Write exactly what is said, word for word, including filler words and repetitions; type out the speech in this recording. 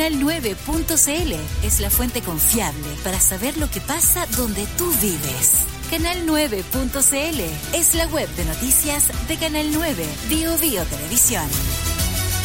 Canal nueve punto c l es la fuente confiable para saber lo que pasa donde tú vives. Canal nueve punto c l es la web de noticias de Canal nueve, Bio Bio Televisión.